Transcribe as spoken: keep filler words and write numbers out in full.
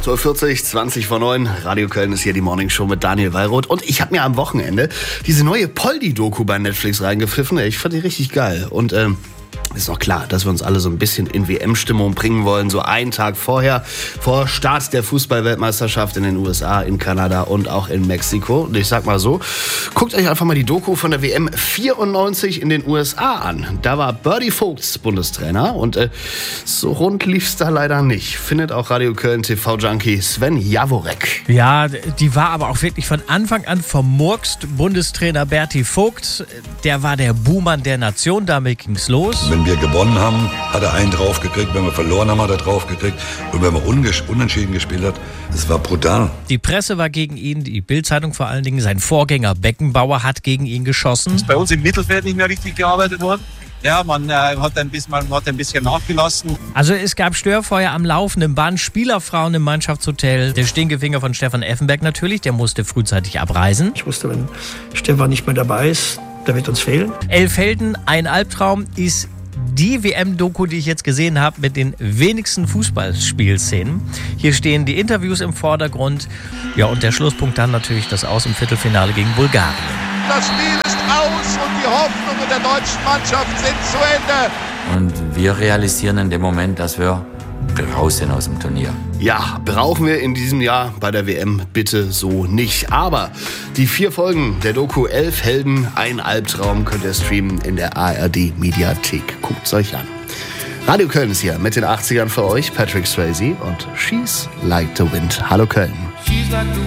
zwölf Uhr vierzig, zwanzig vor neun. Radio Köln ist hier die Morning Show mit Daniel Wallroth. Und ich habe mir am Wochenende diese neue Poldi-Doku bei Netflix reingepfiffen. Ich fand die richtig geil. Und ähm, ist doch klar, dass wir uns alle so ein bisschen in W M-Stimmung bringen wollen. So einen Tag vorher, vor Start der Fußball-Weltmeisterschaft in den U S A, in Kanada und auch in Mexiko. Und ich sag mal so, guckt euch einfach mal die Doku von der W M vierundneunzig in den U S A an. Da war Bertie Vogts Bundestrainer und äh, so rund lief's da leider nicht. Findet auch Radio Köln T V-Junkie Sven Jaworek. Ja, die war aber auch wirklich von Anfang an vermurkst. Bundestrainer Bertie Vogt, der war der Buhmann der Nation, damit ging's los. Wenn wir gewonnen haben, hat er einen draufgekriegt. Wenn wir verloren haben, hat er draufgekriegt. Und wenn wir unges- unentschieden gespielt hat, das war brutal. Die Presse war gegen ihn, die Bild-Zeitung vor allen Dingen. Sein Vorgänger Beckenbauer hat gegen ihn geschossen. Ist bei uns im Mittelfeld nicht mehr richtig gearbeitet worden. Ja, man, äh, hat ein bisschen, man hat ein bisschen nachgelassen. Also es gab Störfeuer am laufenden Band, Spielerfrauen im Mannschaftshotel. Der Stinkefinger von Stefan Effenberg natürlich, der musste frühzeitig abreisen. Ich wusste, wenn Stefan nicht mehr dabei ist, der wird uns fehlen. Elfhelden, ein Albtraum, ist die W M-Doku, die ich jetzt gesehen habe, mit den wenigsten Fußballspielszenen. Hier stehen die Interviews im Vordergrund. Ja, und der Schlusspunkt dann natürlich das Aus im Viertelfinale gegen Bulgarien. Das Spiel ist aus und die Hoffnungen der deutschen Mannschaft sind zu Ende. Und wir realisieren in dem Moment, dass wir raus sind aus dem Turnier. Ja, brauchen wir in diesem Jahr bei der W M bitte so nicht. Aber die vier Folgen der Doku Elf Helden, ein Albtraum könnt ihr streamen in der A R D-Mediathek. Guckt's euch an. Radio Köln ist hier mit den achtzigern für euch. Patrick Swayze und She's Like the Wind. Hallo Köln. She's like the